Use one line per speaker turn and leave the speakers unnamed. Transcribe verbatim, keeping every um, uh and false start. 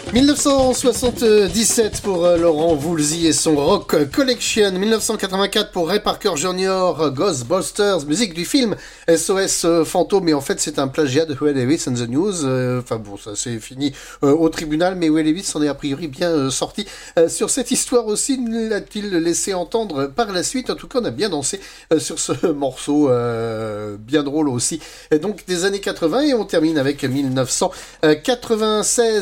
dix-neuf cent soixante-dix-sept pour euh, Laurent Voulzy et son Rock Collection. dix-neuf cent quatre-vingt-quatre pour Ray Parker Junior, euh, Ghostbusters, musique du film S O S euh, Fantôme. Mais en fait, c'est un plagiat de Huey Lewis and the News. Euh, Enfin bon, ça c'est fini euh, au tribunal, mais Huey Lewis en est a priori bien euh, sorti. Euh, sur cette histoire aussi, l'a-t-il laissé entendre par la suite? En tout cas, on a bien dansé euh, sur ce morceau, euh, bien drôle aussi. Et donc des années quatre-vingts, et on termine avec dix-neuf cent quatre-vingt-seize.